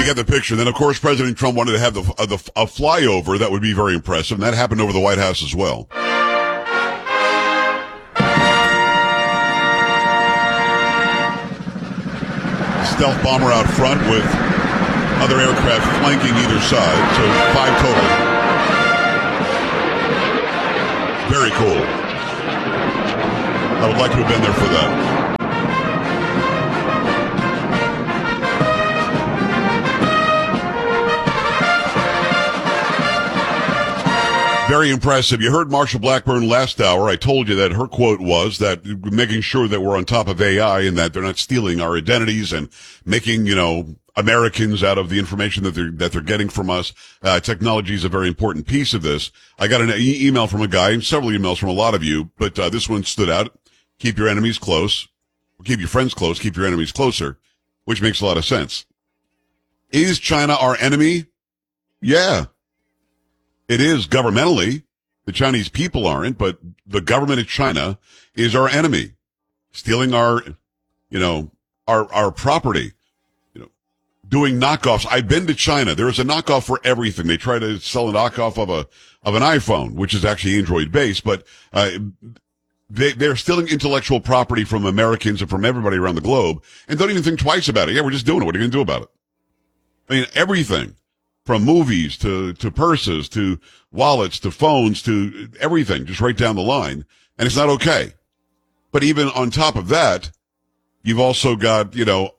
get the picture. Then, of course, President Trump wanted to have a flyover that would be very impressive, and that happened over the White House as well. Stealth bomber out front with other aircraft flanking either side, so 5 total. Very cool. I would like to have been there for that. Very impressive. You heard Marsha Blackburn last hour. I told you that her quote was that making sure that we're on top of AI and that they're not stealing our identities and making, Americans out of the information that they're getting from us. Technology is a very important piece of this. I got an email from a guy, and several emails from a lot of you, but this one stood out. Keep your enemies close. Keep your friends close. Keep your enemies closer, which makes a lot of sense. Is China our enemy? Yeah. It is governmentally. The Chinese people aren't, but the government of China is our enemy. Stealing our property, doing knockoffs. I've been to China. There is a knockoff for everything. They try to sell a knockoff of an iPhone, which is actually Android based, but, they're stealing intellectual property from Americans and from everybody around the globe and don't even think twice about it. Yeah, we're just doing it. What are you going to do about it? I mean, everything. From movies to purses to wallets to phones to everything, just right down the line. And it's not okay. But even on top of that, you've also got,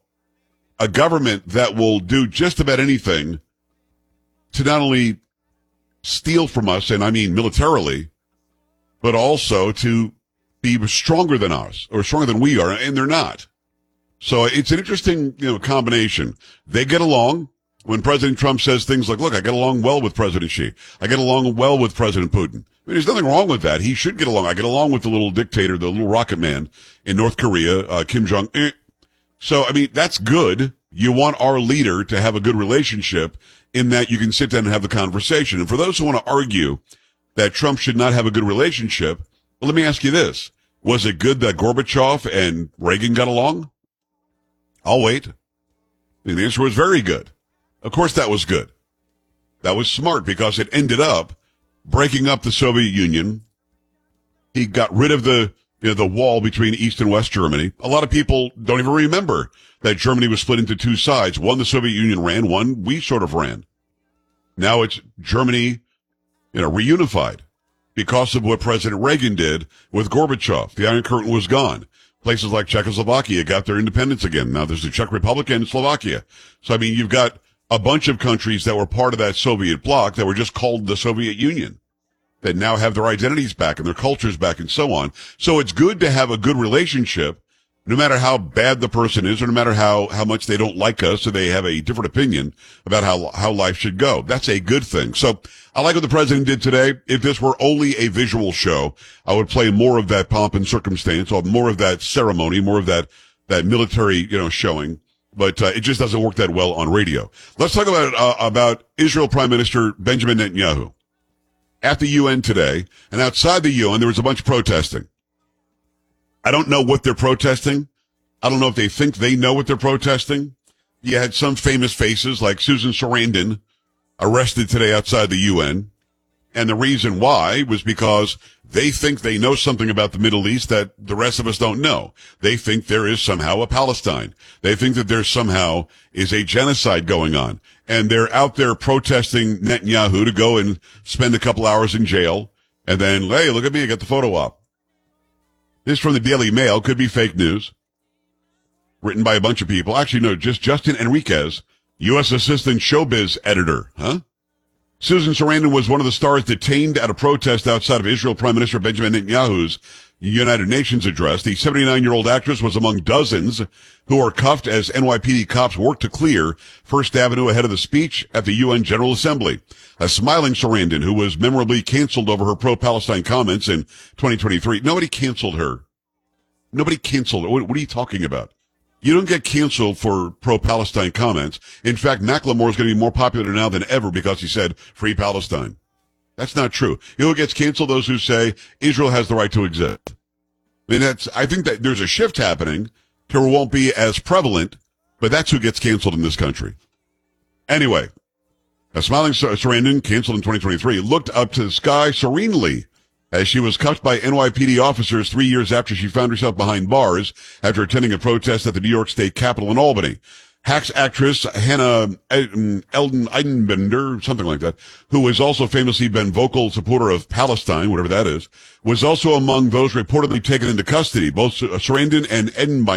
a government that will do just about anything to not only steal from us, and I mean militarily, but also to be stronger than us or stronger than we are, and they're not. So it's an interesting, combination. They get along. When President Trump says things like, look, I get along well with President Xi. I get along well with President Putin. I mean, there's nothing wrong with that. He should get along. I get along with the little dictator, the little rocket man in North Korea, Kim Jong-un. So, I mean, that's good. You want our leader to have a good relationship in that you can sit down and have the conversation. And for those who want to argue that Trump should not have a good relationship, well, let me ask you this. Was it good that Gorbachev and Reagan got along? I'll wait. The answer was very good. Of course that was good. That was smart because it ended up breaking up the Soviet Union. He got rid of the wall between East and West Germany. A lot of people don't even remember that Germany was split into two sides. One the Soviet Union ran, one we sort of ran. Now it's Germany, reunified because of what President Reagan did with Gorbachev. The Iron Curtain was gone. Places like Czechoslovakia got their independence again. Now there's the Czech Republic and Slovakia. So, I mean, you've got a bunch of countries that were part of that Soviet bloc that were just called the Soviet Union that now have their identities back and their cultures back and so on. So it's good to have a good relationship, no matter how bad the person is or no matter how much they don't like us or they have a different opinion about how life should go. That's a good thing. So I like what the president did today. If this were only a visual show, I would play more of that pomp and circumstance or more of that ceremony, more of that military, showing. But it just doesn't work that well on radio. Let's talk about Israel Prime Minister Benjamin Netanyahu. At the UN today, and outside the UN, there was a bunch of protesting. I don't know what they're protesting. I don't know if they think they know what they're protesting. You had some famous faces like Susan Sarandon arrested today outside the UN. And the reason why was because they think they know something about the Middle East that the rest of us don't know. They think there is somehow a Palestine. They think that there somehow is a genocide going on. And they're out there protesting Netanyahu to go and spend a couple hours in jail. And then, hey, look at me, I got the photo op. This from the Daily Mail, could be fake news. Written by a bunch of people. Actually, no, just Justin Enriquez, U.S. Assistant Showbiz Editor. Huh? Susan Sarandon was one of the stars detained at a protest outside of Israel Prime Minister Benjamin Netanyahu's United Nations address. The 79-year-old actress was among dozens who were cuffed as NYPD cops worked to clear First Avenue ahead of the speech at the UN General Assembly. A smiling Sarandon, who was memorably canceled over her pro-Palestine comments in 2023. Nobody canceled her. Nobody canceled her. What are you talking about? You don't get canceled for pro-Palestine comments. In fact, Macklemore is going to be more popular now than ever because he said, free Palestine. That's not true. You know who gets canceled? Those who say Israel has the right to exist. I think that there's a shift happening to where it won't be as prevalent, but that's who gets canceled in this country. Anyway, a smiling Sarandon, canceled in 2023, looked up to the sky serenely as she was cuffed by NYPD officers 3 years after she found herself behind bars after attending a protest at the New York State Capitol in Albany. Hacks actress Hannah Eldon Eidenbender, something like that, who has also famously been vocal supporter of Palestine, whatever that is, was also among those reportedly taken into custody. Both Sarandon and Eidenbender